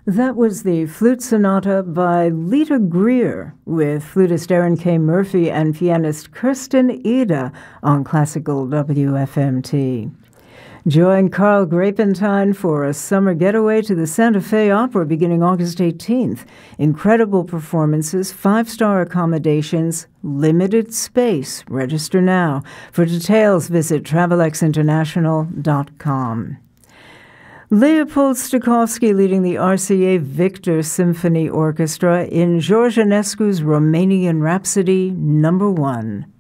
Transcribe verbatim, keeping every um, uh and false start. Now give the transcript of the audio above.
That was the Flute Sonata by Lita Greer with flutist Aaron K. Murphy and pianist Kirsten Ida on Classical W F M T. Join Carl Grapentine for a summer getaway to the Santa Fe Opera beginning August eighteenth. Incredible performances, five-star accommodations, limited space. Register now. For details, visit travelex international dot com. Leopold Stokowski leading the R C A Victor Symphony Orchestra in George Enescu's Romanian Rhapsody number one.